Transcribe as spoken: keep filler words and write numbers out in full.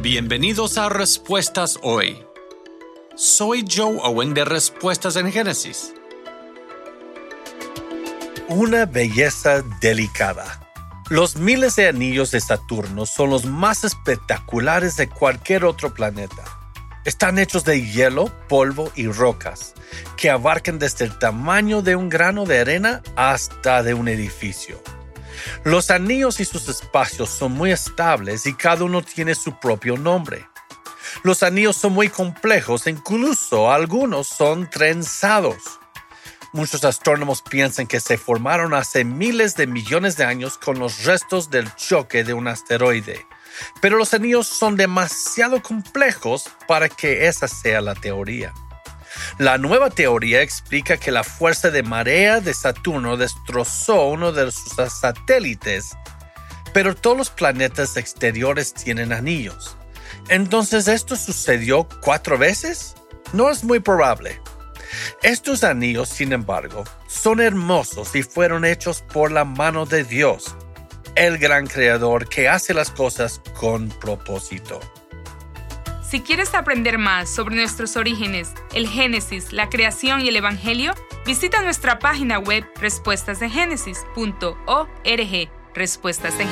Bienvenidos a Respuestas Hoy. Soy Joe Owen de Respuestas en Génesis. Una belleza delicada. Los miles de anillos de Saturno son los más espectaculares de cualquier otro planeta. Están hechos de hielo, polvo y rocas, que abarcan desde el tamaño de un grano de arena hasta de un edificio. Los anillos y sus espacios son muy estables y cada uno tiene su propio nombre. Los anillos son muy complejos e incluso algunos son trenzados. Muchos astrónomos piensan que se formaron hace miles de millones de años con los restos del choque de un asteroide. Pero los anillos son demasiado complejos para que esa sea la teoría. La nueva teoría explica que la fuerza de marea de Saturno destrozó uno de sus satélites, pero todos los planetas exteriores tienen anillos. Entonces, ¿esto sucedió cuatro veces? No es muy probable. Estos anillos, sin embargo, son hermosos y fueron hechos por la mano de Dios, el gran creador que hace las cosas con propósito. Si quieres aprender más sobre nuestros orígenes, el Génesis, la creación y el Evangelio, visita nuestra página web respuestas en génesis punto org. Respuestas en